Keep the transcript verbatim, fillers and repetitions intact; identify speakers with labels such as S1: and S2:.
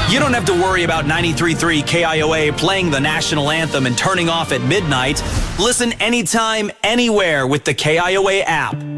S1: You don't have to worry about ninety-three point three K I O A playing the national anthem and turning off at midnight. Listen anytime, anywhere with the K I O A app.